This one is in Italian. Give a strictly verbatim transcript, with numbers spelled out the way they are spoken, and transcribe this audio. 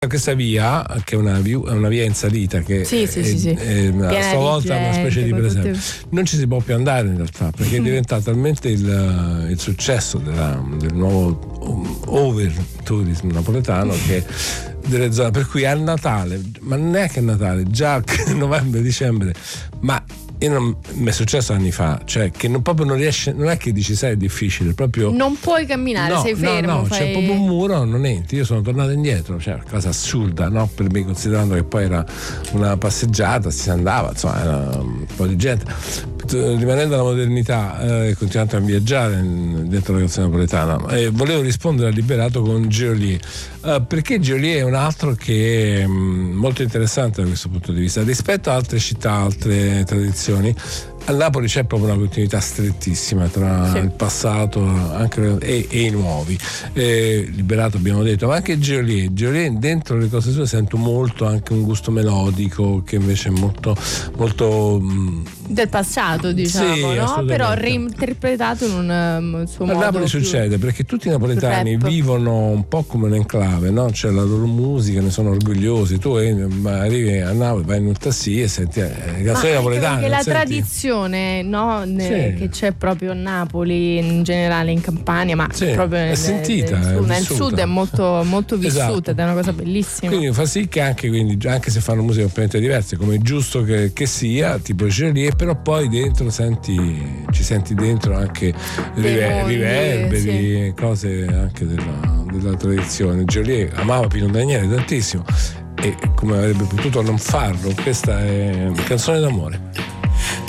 questa via, che è una, via, una via in salita, che sì, è, sì, sì, sì. è a sua volta una specie di presepe, non ci si può più andare in realtà, perché è diventato talmente il, il successo della, del nuovo over tourism napoletano che delle zone, per cui a Natale, ma non è che a Natale, già novembre, dicembre, ma io non, mi è successo anni fa, cioè che non, proprio non riesce, non è che dici sai è difficile, proprio non puoi camminare, no, sei fermo, no, no, fai... c'è proprio un muro, non entri. Io sono tornato indietro, cioè una cosa assurda, no? Per me, considerando che poi era una passeggiata, si andava, insomma, era un po' di gente. Rimanendo alla modernità e eh, continuando a viaggiare dentro la canzone napoletana, eh, volevo rispondere al Liberato con Geolier, eh, perché Geolier è un altro che è mh, molto interessante da questo punto di vista rispetto a altre città, altre tradizioni. A Napoli c'è proprio una continuità strettissima tra sì. il passato anche, e, e i nuovi. Eh, Liberato abbiamo detto, ma anche Geolier. Geolier dentro le cose sue sento molto anche un gusto melodico che invece è molto, molto mh, del passato, diciamo, sì, no? Però reinterpretato in un um, suo a modo. A Napoli più, succede perché tutti i napoletani rap. vivono un po' come un'enclave, no? C'è la loro musica, ne sono orgogliosi. Tu arrivi a Napoli, vai in un taxi e senti eh, le canzoni napoletane. Perché la senti? tradizione, no, ne, sì. che c'è proprio a Napoli, in generale in Campania, ma sì, proprio nel, è sentita, nel, sud, è nel sud è molto, molto vissuta, esatto. ed è una cosa bellissima. Quindi fa sì che anche, quindi, anche se fanno musica completamente diverse, come è giusto che, che sia, tipo Geolier, però poi dentro senti, ci senti dentro anche river- mondi, riverberi, sì. cose anche della, della tradizione. Geolier amava Pino Daniele tantissimo e come avrebbe potuto non farlo. Questa è Canzone d'amore.